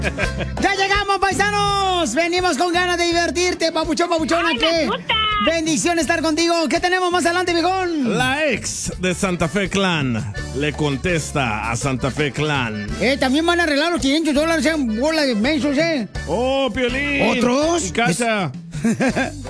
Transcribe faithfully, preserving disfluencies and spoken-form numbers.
¡Ya llegamos, paisanos! Venimos con ganas de divertirte, papuchón, papuchona. ¡Ay, ¿Qué? me gusta! Bendición estar contigo. ¿Qué tenemos más adelante, viejón? La ex de Santa Fe Clan le contesta a Santa Fe Clan. Eh, también van a arreglar los quinientos dólares en bola de mensos, ¿eh? ¡Oh, Piolín! ¿Otros? Y Cacha.